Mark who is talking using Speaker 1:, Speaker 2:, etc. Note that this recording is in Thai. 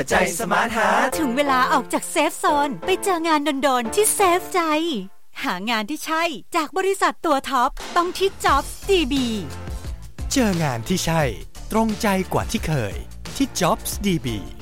Speaker 1: ใจสมาร์ทฮาร์ท
Speaker 2: ถึงเวลาออกจากเซฟโซนไปเจองานโดนๆที่เซฟใจหางานที่ใช่จากบริษัทตัวท็อปต้องที่ Jobs DB
Speaker 3: เจองานที่ใช่ตรงใจกว่าที่เคยที่ Jobs DB